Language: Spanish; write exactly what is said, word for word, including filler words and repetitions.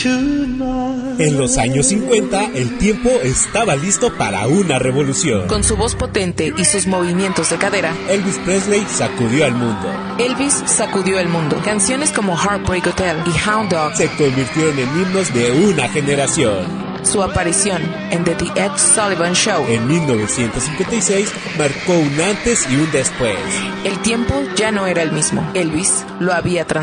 En los años cincuenta, el tiempo estaba listo para una revolución. Con su voz potente y sus movimientos de cadera, Elvis Presley sacudió al mundo. Elvis sacudió el mundo. Canciones como Heartbreak Hotel y Hound Dog se convirtieron en himnos de una generación. Su aparición en The, The Ed Sullivan Show en mil novecientos cincuenta y seis marcó un antes y un después. El tiempo ya no era el mismo. Elvis lo había transformado.